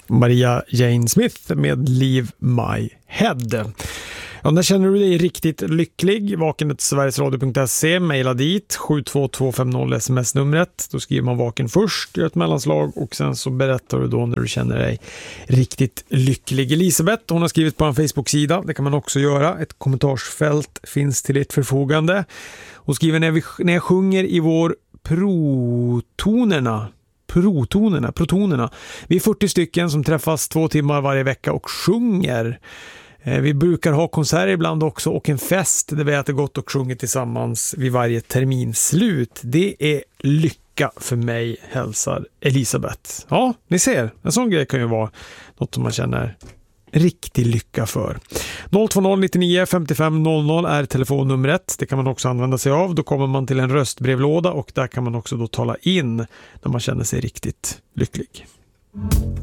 Maria Jane Smith med Leave My Head. Ja, när känner du dig riktigt lycklig? Vaken till sverigesradio.se, mejla dit 72250 sms-numret. Då skriver man vaken först, gör ett mellanslag och sen så berättar du då när du känner dig riktigt lycklig. Elisabeth, hon har skrivit på en Facebook-sida, det kan man också göra. Ett kommentarsfält finns till ditt förfogande. Hon skriver när jag sjunger i vår protonerna. Vi är 40 stycken som träffas 2 timmar varje vecka och sjunger. Vi brukar ha konserter ibland också och en fest där vi äter gott och sjunger tillsammans vid varje terminslut. Det är lycka för mig, hälsar Elisabeth. Ja, ni ser, en sån grej kan ju vara något som man känner riktig lycka för. 020 99 55 00 är telefonnumret. Det kan man också använda sig av. Då kommer man till en röstbrevlåda och där kan man också då tala in när man känner sig riktigt lycklig.